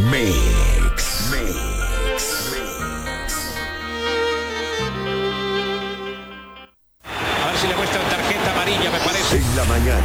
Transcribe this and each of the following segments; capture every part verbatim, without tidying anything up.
Mix. Mix. A ver si le muestran tarjeta amarilla, me parece. En la mañana.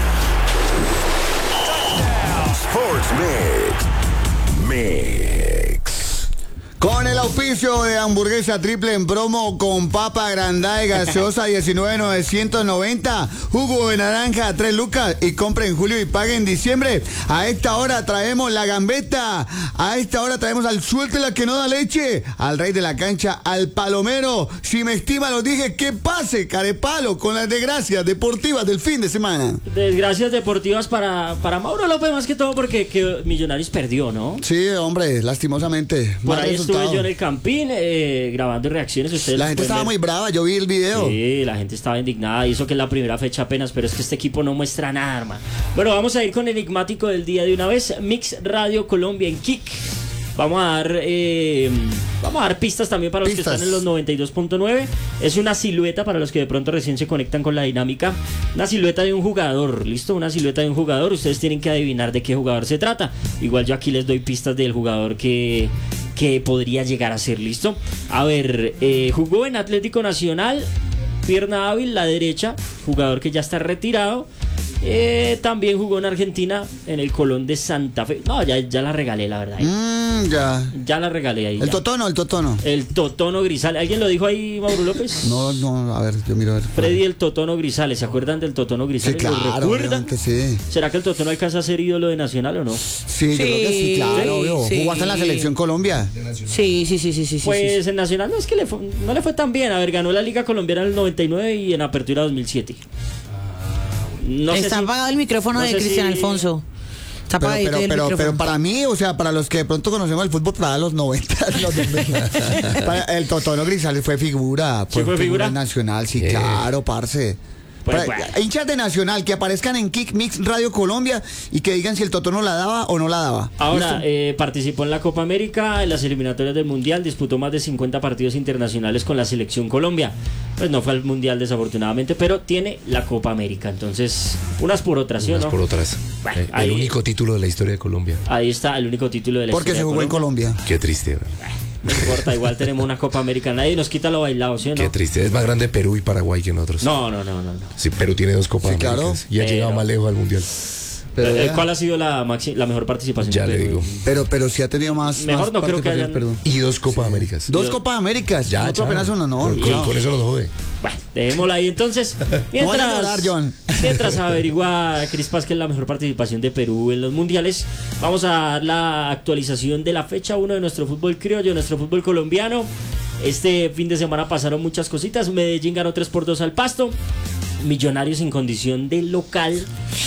Sports Mix. Mix. Con el auspicio de hamburguesa triple en promo con papa grandae gaseosa diecinueve mil novecientos noventa, jugo de naranja a tres lucas y compra en julio y pague en diciembre. A esta hora traemos la gambeta, a esta hora traemos al suelte la que no da leche, al rey de la cancha, al palomero. Si me estima lo dije, que pase carepalo con las desgracias deportivas del fin de semana. Desgracias deportivas para, para Mauro López más que todo porque que Millonarios perdió, ¿no? Sí, hombre, lastimosamente. Por ahí estuve yo en el Campín eh, grabando reacciones. Ustedes la gente estaba ver. muy brava, yo vi el video. Sí, la gente estaba indignada y eso que es la primera fecha apenas, pero es que este equipo no muestra nada, hermano. Bueno, vamos a ir con el enigmático del día de una vez. Mix Radio Colombia en Kik. Vamos a dar eh, vamos a dar pistas también para los pistas. que están en los noventa y dos punto nueve. Es una silueta para los que de pronto recién se conectan con la dinámica. Una silueta de un jugador, ¿listo? Una silueta de un jugador. Ustedes tienen que adivinar de qué jugador se trata. Igual yo aquí les doy pistas del jugador que, que podría llegar a ser, ¿listo? A ver, eh, jugó en Atlético Nacional, pierna hábil, la derecha, jugador que ya está retirado. Eh, también jugó en Argentina en el Colón de Santa Fe. No, ya, ya la regalé, la verdad. Mm, ya. Ya la regalé ahí. El ya. Totono, el Totono. El Totono Grisales. ¿Alguien lo dijo ahí, Mauro López? No, no, a ver, yo miro a ver. Freddy el Totono Grisales. ¿Se acuerdan del Totono Grisales? Sí, claro, ¿Lo recuerdan? Que sí. ¿Será que el Totono alcanza a ser ídolo de Nacional o no? Sí, yo sí, creo que sí, claro, obvio. Sí. ¿Jugaste en la selección Colombia? Sí, sí, sí, sí, sí. Pues sí. en Nacional no es que le fue, no le fue tan bien. A ver, ganó la Liga Colombiana en el noventa y nueve y en Apertura dos mil siete. No Está si, apagado el micrófono no de Cristian si... Alfonso. Está pero, apagadito pero, el pero, micrófono. pero para mí, o sea, para los que de pronto conocemos el fútbol para los noventa, los para el Totono Grisales fue figura. ¿Sí fue figura? Nacional, sí, ¿Qué? Claro, parce. Pues, para, bueno. Hinchas de Nacional que aparezcan en Kik Mix Radio Colombia y que digan si el Totono la daba o no la daba. Ahora, eh, participó en la Copa América, en las eliminatorias del Mundial, disputó más de cincuenta partidos internacionales con la selección Colombia. Pues no fue al Mundial desafortunadamente, pero tiene la Copa América. Entonces, unas por otras, ¿sí o no? Unas por otras. Bueno, eh, ahí, el único título de la historia de Colombia. Ahí está, el único título de la Porque historia se jugó en Colombia. Qué triste. No importa, igual tenemos una Copa América. Nadie nos quita lo bailado, ¿sí o no? Qué triste. Es más grande Perú y Paraguay que nosotros. No, no, no, no. no. Sí, Perú tiene dos Copas sí, Américas claro. y ha pero... llegado más lejos al Mundial. Pero eh, ¿Cuál ha sido la, maxi la mejor participación? Ya le digo. Pero, pero sí ha tenido más. Mejor más no creo que hayan. Perdón. Y dos Copas sí. Américas. Dos Copas Américas. Ya, otro ya. apenas un honor. Con, con, con eso nos jode. Bueno, dejémosla ahí entonces. Mientras, no llorar, John. mientras averigua Cris Paz que es la mejor participación de Perú en los mundiales, vamos a dar la actualización de la fecha uno de nuestro fútbol criollo, nuestro fútbol colombiano. Este fin de semana pasaron muchas cositas. Medellín ganó tres por dos al Pasto. Millonarios en condición de local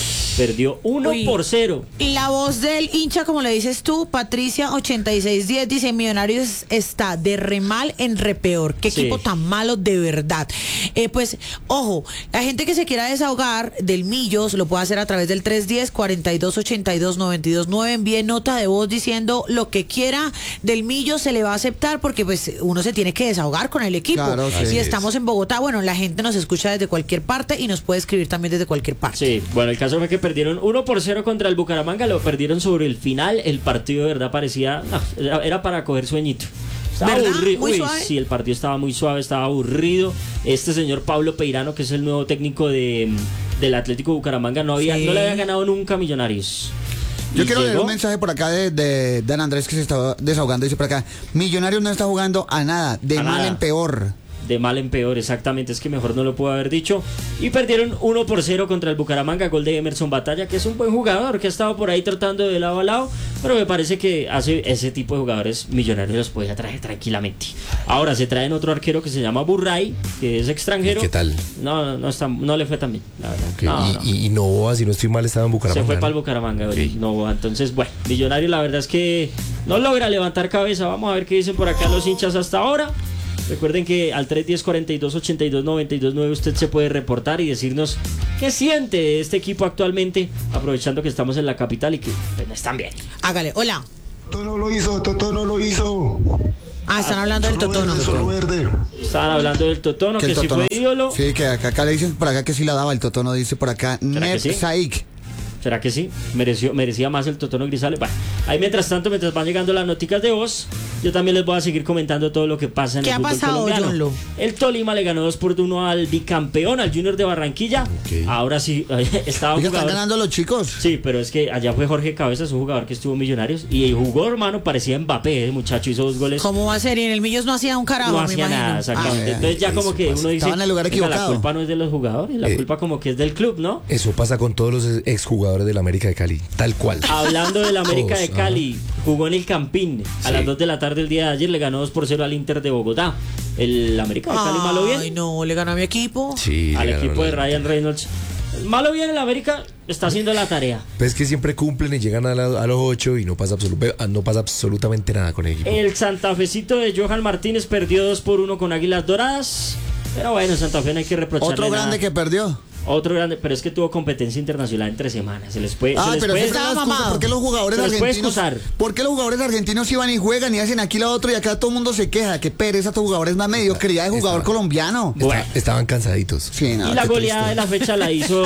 perdió uno por cero. La voz del hincha, como le dices tú, Patricia ochenta y seis diez, dice: Millonarios está de re mal en re peor. Qué sí. equipo tan malo, de verdad. Eh, pues, ojo, la gente que se quiera desahogar del Millos lo puede hacer a través del tres uno cero, cuarenta y dos ochenta y dos, noventa y dos nueve. Envíe nota de voz diciendo lo que quiera del Millos, se le va a aceptar porque pues uno se tiene que desahogar con el equipo. Claro, sí. Si estamos en Bogotá, bueno, la gente nos escucha desde cualquier parte y nos puede escribir también desde cualquier parte. Sí, bueno, el caso fue que perdieron uno por cero contra el Bucaramanga, lo perdieron sobre el final. El partido de verdad parecía, no, era, era para coger sueñito. Estaba ¿verdad? aburrido. Muy Uy, suave. sí, el partido estaba muy suave, estaba aburrido. Este señor Pablo Peirano, que es el nuevo técnico de, del Atlético Bucaramanga, no había, sí. no le había ganado nunca a Millonarios. Yo Y quiero llegó, leer un mensaje por acá de, de Dan Andrés que se está desahogando. Dice por acá: Millonarios no está jugando a nada, de A mal nada. en peor. de mal en peor, exactamente, es que mejor no lo puedo haber dicho. Y perdieron uno por cero contra el Bucaramanga, gol de Emerson Batalla, que es un buen jugador, que ha estado por ahí tratando de lado a lado, pero me parece que hace ese tipo de jugadores Millonarios los puede atraer tranquilamente. Ahora se traen otro arquero que se llama Burray, que es extranjero. ¿Qué tal? No, no, no, está, no le fue tan bien, la verdad. Okay. No, y, no. y, y Novoa, si no estoy mal, estaba en Bucaramanga. Se fue ¿no? para el Bucaramanga, Okay. no, entonces, bueno, Millonarios la verdad es que no logra levantar cabeza. Vamos a ver qué dicen por acá los hinchas hasta ahora. Recuerden que al tres uno cero, cuarenta y dos ochenta y dos, noventa y dos nueve usted se puede reportar y decirnos qué siente de este equipo actualmente, aprovechando que estamos en la capital y que pues, no están bien. Hágale, hola. Toto no lo hizo, Toto no lo hizo. Ah, están hablando del Totono. Solo verde. Estaban hablando del Totono, que, el si Totono- fue ídolo. Sí, que acá, acá le dicen por acá que sí la daba. El Totono dice por acá: ¿Será que Nep sí? Saik. ¿Será que sí? ¿Mereció, ¿Merecía más el Totono Grisales? Bueno, Ahí mientras tanto, mientras van llegando las noticias de voz, yo también les voy a seguir comentando todo lo que pasa en ¿Qué el ha fútbol pasado, colombiano. Jonlo? El Tolima le ganó dos por uno al bicampeón, al Junior de Barranquilla. Ok. Ahora sí, estaba un Oiga, están jugador... ganando los chicos. Sí, pero es que allá fue Jorge Cabezas, un jugador que estuvo en Millonarios y jugó, hermano, parecía Mbappé, el muchacho hizo dos goles. ¿Cómo va a ser? Y en el Millos no hacía un carajo, No me hacía imagino. nada, exactamente. Ah, Entonces ya eso como que pasa. uno dice, Estaba en el lugar "Venga, equivocado". la culpa no es de los jugadores, la Eh. culpa como que es del club, ¿no? Eso pasa con todos los exjugadores del América de Cali, tal cual. Hablando del América Todos, de Cali, jugó en el Campín. A Sí. las dos de la tarde el día de ayer le ganó dos por cero al Inter de Bogotá. El América de Cali malo bien. Ay, no, le ganó a mi equipo. Sí, Al le ganaron equipo de la- Ryan Reynolds. Malo bien el América está haciendo la tarea. Pues es que siempre cumplen y llegan a, la- a los ocho y no pasa, absolu- no pasa absolutamente nada con el equipo. El santafecito de Johan Martínez perdió dos por uno con Águilas Doradas. Pero bueno, Santa Fe no hay que reprocharle Otro grande nada. que perdió. Otro grande, pero es que tuvo competencia internacional entre semanas. Se les puede, se Ay, les pero puede- esa es la estaba excusa. mamado. ¿Por qué los jugadores Se les puede argentinos? excusar. ¿Por qué los jugadores argentinos iban y juegan y hacen aquí la otra y acá todo el mundo se queja? Qué pereza, estos jugadores más mediocridad de jugador Estaba- colombiano. Bueno. Está- estaban cansaditos. Sí, no, Y la qué goleada de triste. la fecha la hizo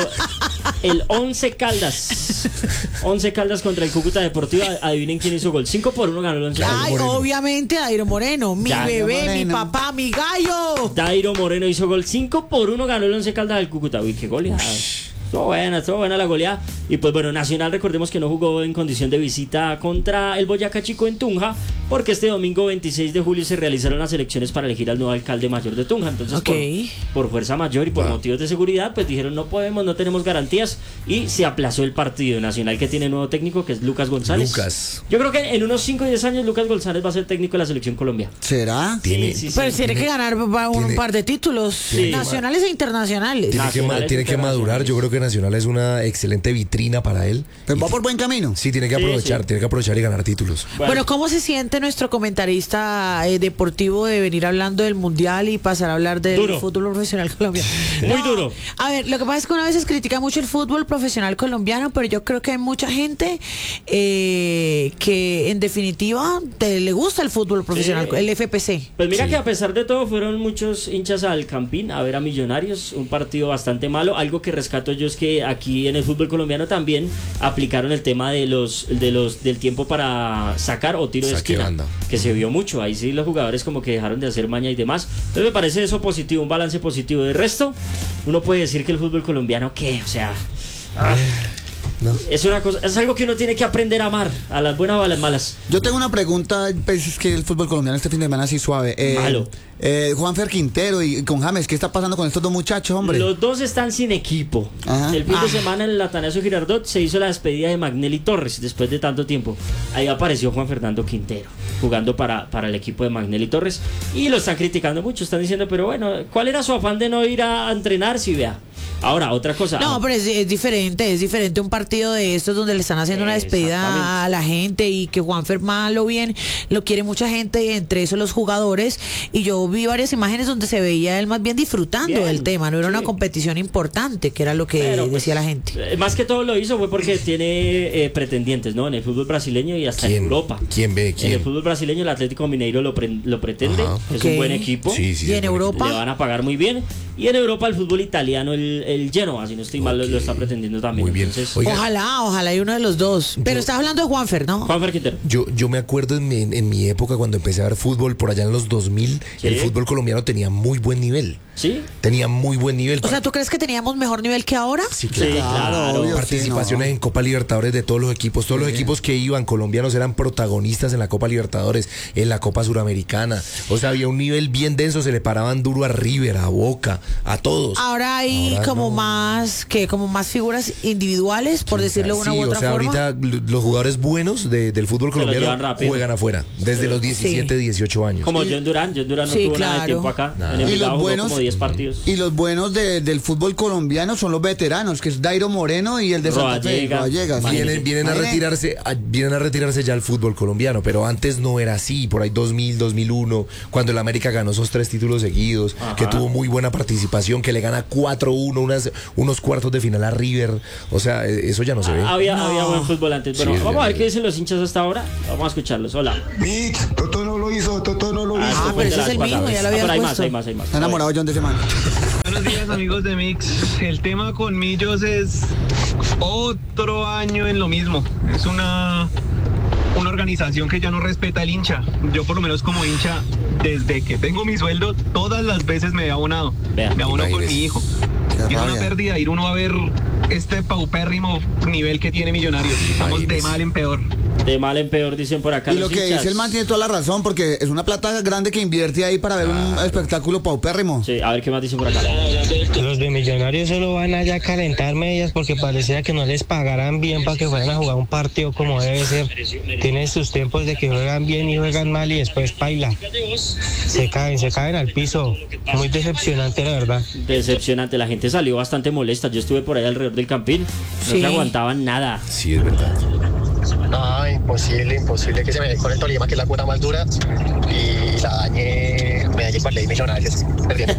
el Once Caldas. Once Caldas contra el Cúcuta Deportivo. Adivinen quién hizo gol. cinco por uno ganó el Once Caldas. Ay, Moreno. obviamente, Dairo Moreno, mi Ya, bebé, mi Moreno. papá, mi gallo. Dairo Moreno hizo gol. cinco por uno ganó el Once Caldas del Cúcuta. Uy, qué goleada. Estuvo buena, estuvo buena la goleada. Y pues bueno, Nacional, recordemos que no jugó en condición de visita contra el Boyacá Chico en Tunja, porque este domingo veintiséis de julio se realizaron las elecciones para elegir al nuevo alcalde mayor de Tunja. Entonces, Ok. por, por fuerza mayor y por Va. motivos de seguridad, pues dijeron no podemos, no tenemos garantías. Y se aplazó el partido. Nacional, que tiene nuevo técnico, que es Lucas González. Lucas. Yo creo que en unos cinco o diez años Lucas González va a ser técnico de la selección Colombia. ¿Será? Tiene- Sí, sí, sí. Pero tiene que ganar va, un tiene- par de títulos Sí. nacionales e internacionales. Tiene, que, ma- Nacionales tiene que madurar. Yo creo que Nacional es una excelente vitrina para él. Pues Y va ti- por buen camino. Sí, tiene que Sí, aprovechar, sí. tiene que aprovechar y ganar títulos. Bueno, ¿cómo se siente nuestro comentarista eh, deportivo de venir hablando del mundial y pasar a hablar del Duro. fútbol profesional colombiano? Muy duro. A ver, lo que pasa es que una vez se critica mucho el fútbol profesional colombiano, pero yo creo que hay mucha gente eh, que en definitiva te- le gusta el fútbol profesional, Sí. el F P C. Pues mira Sí. que a pesar de todo fueron muchos hinchas al Campín a ver a Millonarios, un partido bastante malo. Algo que rescato yo es que aquí en el fútbol colombiano también aplicaron el tema de los de los del tiempo para sacar o tiro de Saque esquina, banda. que se vio mucho. Ahí sí los jugadores como que dejaron de hacer maña y demás. Entonces me parece eso positivo, un balance positivo. De resto, uno puede decir que el fútbol colombiano, ¿qué? O sea, ah, No. es una cosa, es algo que uno tiene que aprender a amar, a las buenas o a las malas. Yo tengo una pregunta, pues es que el fútbol colombiano este fin de semana así suave. Eh, Malo. eh, Juanfer Quintero y con James, ¿qué está pasando con estos dos muchachos, hombre? Los dos están sin equipo. Ajá. El fin de Ah. semana en el Atanasio Girardot se hizo la despedida de Magnelli Torres después de tanto tiempo. Ahí apareció Juan Fernando Quintero jugando para, para el equipo de Magnelli Torres y lo están criticando mucho. Están diciendo, pero bueno, ¿cuál era su afán de no ir a entrenar si vea? Ahora, otra cosa. No, pero es, es diferente, es diferente un partido de estos donde le están haciendo una despedida Exactamente. a la gente y que Juan Malo bien lo quiere mucha gente, entre esos los jugadores, y yo vi varias imágenes donde se veía él más bien disfrutando Bien, del tema, no era sí. una competición importante, que era lo que Pero, pues, decía la gente. eh, Más que todo lo hizo fue porque tiene eh, pretendientes, ¿no? En el fútbol brasileño y hasta en ¿Quién? Europa. ¿Quién ve? En el ¿Quién? fútbol brasileño el Atlético Mineiro lo, pre- lo pretende. Ajá. Es Ok. un buen equipo. Sí, sí, y sí, en es buen Europa, Le van a pagar muy bien. Y en Europa el fútbol italiano, el, el Genoa, si no estoy mal, lo, lo está pretendiendo también. Muy bien. Entonces, Oiga. ojalá, ojalá hay uno de los dos. Pero Yo- estás hablando de Juanfer, ¿no? Juan Quintero. Yo, yo me acuerdo en mi, en mi época cuando empecé a ver fútbol, por allá en los dos mil, Sí. el fútbol colombiano tenía muy buen nivel. ¿Sí? Tenía muy buen nivel. O sea, ¿tú crees que teníamos mejor nivel que ahora? Sí, Sí, claro. claro. obvio, Participaciones sí, no. en Copa Libertadores de todos los equipos. Todos los equipos que iban colombianos eran protagonistas en la Copa Libertadores, en la Copa Suramericana. O sea, había un nivel bien denso, se le paraban duro a River, a Boca, a todos. Ahora hay Ahora como no. más que como más figuras individuales, por decirlo de una Sí, u otra o sea, forma. ahorita l- los jugadores buenos de- del fútbol Se los colombiano llevan rápido. juegan afuera, desde los diecisiete, dieciocho años. Como John Durán. John Durán no Sí, tuvo nada de claro. tiempo acá. Nada. En Y Envigado los jugó buenos- como diez partidos. Y los buenos de- del fútbol colombiano son los veteranos, que es Dairo Moreno y el de Santa Fe, Rodallega. Rodallega, sí. Vienen, vienen a Imagínate. retirarse, a- vienen a retirarse ya el fútbol colombiano, pero antes no era así, por ahí dos mil, dos mil uno, cuando el América ganó esos tres títulos seguidos, Ajá. que tuvo muy buena participación, que le gana cuatro uno, unas, unos cuartos de final a River, o sea, eh, eso ya no se ve. Ah, Había, No. había buen fútbol antes. Bueno, Sí, vamos ya, a ver ya. qué dicen los hinchas hasta ahora. Vamos a escucharlos. Hola. Mix, Toto no lo hizo, Toto no lo Ah, hizo. este fue pero de ese la es el vez mismo, pasada. ya lo Ah, habías pero hay más, puesto. hay más, hay más. Está enamorado John de semana. Buenos días amigos de Mix. El tema con Millos es otro año en lo mismo. Es una organización que ya no respeta al hincha. Yo por lo menos como hincha, desde que tengo mi sueldo, todas las veces me he abonado. Vea, me abono con imagínese. mi hijo. Qué Y es una rabia. pérdida ir uno a ver este paupérrimo nivel que tiene Millonarios. Estamos de Imagínese. mal en peor. De mal en peor, dicen por acá Y lo los que hinchas. dice el man tiene toda la razón, porque es una plata grande que invierte ahí para ver un espectáculo paupérrimo. Sí, a ver qué más dicen por acá. Los de Millonarios solo van allá a calentar medias porque parecía que no les pagaran bien para que fueran a jugar un partido como debe ser. Tienen sus tiempos de que juegan bien y juegan mal y después paila. Se caen, se caen al piso. Muy decepcionante, la verdad. Decepcionante, la gente salió bastante molesta. Yo estuve por ahí alrededor del Campín, no Sí. se aguantaban nada. Sí, es verdad. No, imposible, imposible que se me dé con el Tolima, que es la cuota más dura, y la dañe Medellín, Valle y Millonarios, perdiendo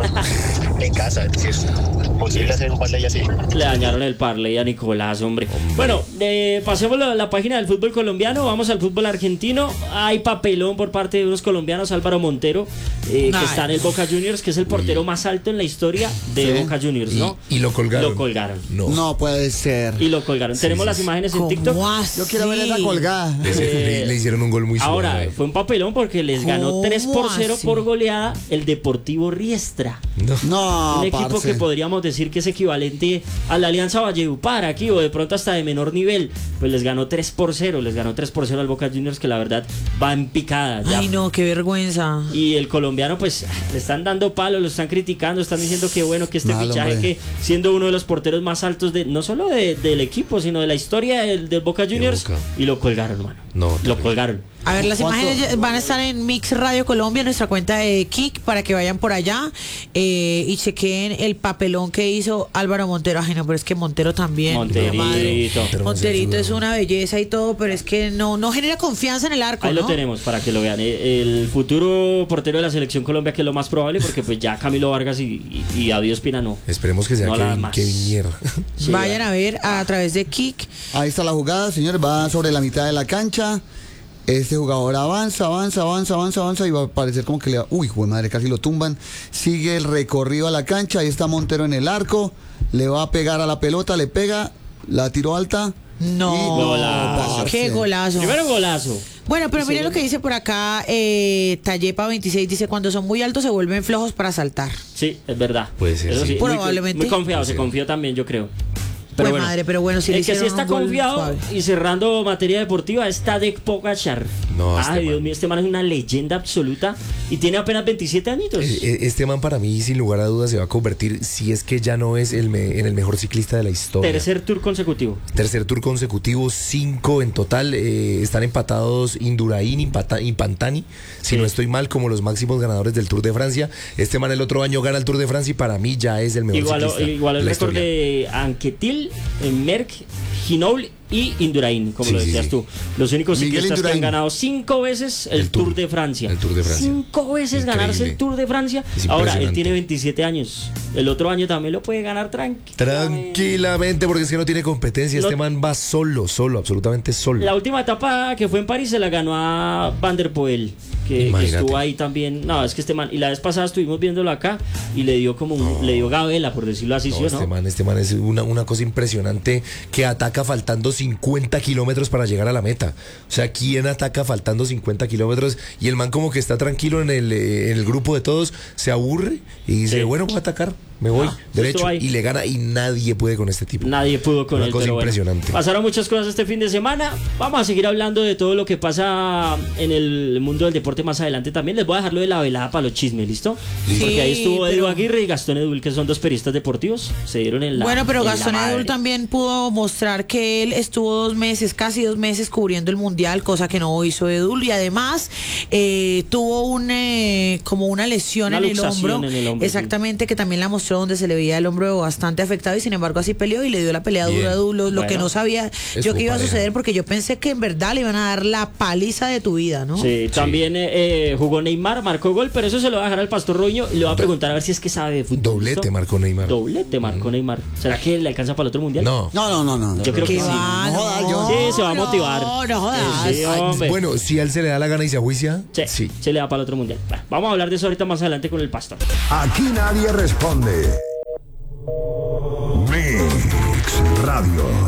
en casa. Es decir, imposible hacer un Valle así. Le dañaron el parlay a Nicolás, hombre. Bueno, eh, pasemos a la página del fútbol colombiano, vamos al fútbol argentino. Hay papelón por parte de unos colombianos, Álvaro Montero, eh, que Ay. está en el Boca Juniors, que es el portero más alto en la historia de Sí. Boca Juniors, Y, ¿no? y lo colgaron. Lo colgaron. No. No puede ser. Y lo colgaron. Tenemos sí, las sí. imágenes en TikTok. ¿Cómo así? Yo quiero ver esa colgada. Le, le- le hicieron un gol muy Ahora, suave. fue un papelón porque les ganó ¿Cómo tres por cero así? por goleada el Deportivo Riestra. No. No, Un equipo parce. que podríamos decir que es equivalente a la Alianza Valledupar aquí o de pronto hasta de menor nivel. Pues les ganó tres por cero, les ganó tres por cero al Boca Juniors, que la verdad va en picada. Ya. Ay, no, qué vergüenza. Y el colombiano pues le están dando palo, lo están criticando, están diciendo que bueno que este Mal, fichaje hombre. que siendo uno de los porteros más altos de no solo de- del equipo, sino de la historia del, del Boca Juniors, Boca. y lo colgaron, hermano. No, lo terrible. colgaron. A ver, las ¿Cuánto? imágenes ya van a estar en Mix Radio Colombia, en nuestra cuenta de Kik, para que vayan por allá eh, y chequeen el papelón que hizo Álvaro Montero. Ay, no, pero es que Montero también. Monterito. mi madre. Pero Monterito no se es una belleza y todo, pero es que no, no genera confianza en el arco, Ahí ¿no? lo tenemos para que lo vean. Eh, El futuro portero de la selección Colombia, que es lo más probable, porque pues ya Camilo Vargas y, y, y Adiós Pina no. Esperemos que sea No la Kevin, más. Kevin Mier. Sí, Vayan a ver a través de Kik. Ahí está la jugada, señores, va sobre la mitad de la cancha. Este jugador avanza, avanza, avanza, avanza, avanza y va a parecer como que le va... Uy, joder, madre, casi lo tumban. Sigue el recorrido a la cancha, ahí está Montero en el arco, le va a pegar a la pelota, le pega, la tiró alta. No, y- Golazo. parce. qué golazo. Primero golazo. Bueno, pero Y mire lo segundo- que dice por acá, eh, Tallepa veintiséis dice, cuando son muy altos se vuelven flojos para saltar. Sí, es verdad. Puede ser, Eso sí. muy- Probablemente. Muy confiado, Puede se ser. confió también, yo creo. Pues madre, pero bueno, si le el que sí hicieron está un gol confiado suave. y cerrando materia deportiva es Tadej Pogacar. No, Ay, este Dios man. mío, este man es una leyenda absoluta y tiene apenas veintisiete añitos. Eh, eh, Este man para mí, sin lugar a dudas, se va a convertir, si es que ya no es el me- en el mejor ciclista de la historia. Tercer tour consecutivo. Tercer tour consecutivo, cinco en total. eh, están empatados Indurain y Pata- y Pantani, si Sí. no estoy mal, como los máximos ganadores del Tour de Francia. Este man el otro año gana el Tour de Francia y para mí ya es el mejor Igual, ciclista igual de el la récord historia. de Anquetil, eh, Merck, Hinault y Indurain, como Sí, lo sí, decías sí. tú. Los únicos Miguel ciclistas que han Indurain. ganado cinco veces el, El tour, Tour. de Francia. El Tour de Francia. Cinco veces ganarse Increíble. el Tour de Francia. Es Ahora, él impresionante. tiene veintisiete años. El otro año también lo puede ganar tranquilo. Tranquilamente, porque es que no tiene competencia. No- Este man va solo, solo, absolutamente solo. La última etapa que fue en París se la ganó a Van der Poel, que, que Imagínate. estuvo ahí también. No, es que este man, y la vez pasada estuvimos viéndolo acá y le dio como un, le dio gabela, por decirlo así, No, ¿sí o este no? man, este man es una, una cosa impresionante, que ataca faltando cincuenta kilómetros para llegar a la meta. O sea, ¿quién ataca faltando cincuenta kilómetros? Y el man como que está tranquilo en el, eh, en el grupo de todos, se aburre y dice, Sí. bueno, voy a atacar, me voy Ah, derecho. estuvo ahí. Y le gana y nadie puede con este tipo. Nadie pudo con Una él. cosa pero bueno. impresionante. Pasaron muchas cosas este fin de semana. Vamos a seguir hablando de todo lo que pasa en el mundo del deporte más adelante también. Les voy a dejar lo de la velada para los chismes, ¿listo? Sí, Porque ahí estuvo Edu pero- Aguirre y Gastón Edul, que son dos periodistas deportivos. Se dieron en la. Bueno, pero en la Gastón madre. Edul también pudo mostrar que él estuvo dos meses, casi dos meses cubriendo el mundial, cosa que no hizo Edul, y además eh, tuvo un eh, como una lesión Una en el, luxación hombro, en el hombro, exactamente, que también la mostró donde se le veía el hombro bastante afectado y sin embargo así peleó y le dio la pelea Bien. dura a Edul, lo, lo que Bueno. no sabía yo Estuvo que iba a pareja. suceder, porque yo pensé que en verdad le iban a dar la paliza de tu vida, ¿no? Sí, también eh, eh, jugó Neymar, marcó gol, pero eso se lo va a dejar al Pastor Roño y le va a preguntar a ver si es que sabe de fútbol. Doblete ¿listo? marcó Neymar. Doblete marcó Neymar. ¿Será que le alcanza para el otro mundial? No. No, no, no, no. Yo creo que ¿Qué sí. va? No jodas, yo- Sí, se va a motivar. No, no jodas. Sí, sí, hombre. Bueno, si a él se le da la gana y se ajuicia, Sí, sí. se le da para el otro mundial. Bueno, vamos a hablar de eso ahorita más adelante con el Pastor. Aquí nadie responde. Mix Radio.